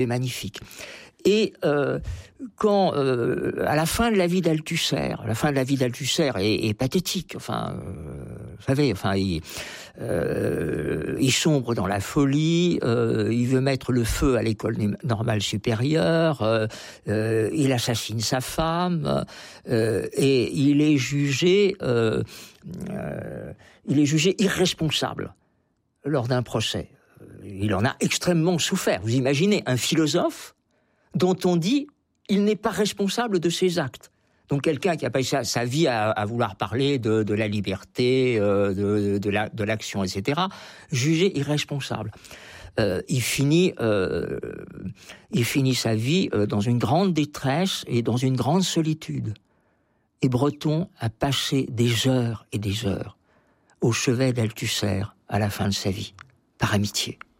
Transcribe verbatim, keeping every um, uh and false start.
C'est magnifique. Et euh, quand, euh, à la fin de la vie d'Althusser, la fin de la vie d'Althusser est, est pathétique. Enfin, euh, vous savez, enfin, il, euh, il sombre dans la folie. Euh, il veut mettre le feu à l'école normale supérieure. Euh, euh, il assassine sa femme euh, et il est jugé, euh, euh, il est jugé irresponsable lors d'un procès. Il en a extrêmement souffert. Vous imaginez un philosophe dont on dit il n'est pas responsable de ses actes. Donc quelqu'un qui a passé sa, sa vie à, à vouloir parler de, de la liberté, euh, de, de, la, de l'action, et cetera, jugé irresponsable. Euh, il finit, euh, il finit sa vie euh, dans une grande détresse et dans une grande solitude. Et Breton a passé des heures et des heures au chevet d'Althusser à la fin de sa vie, par amitié.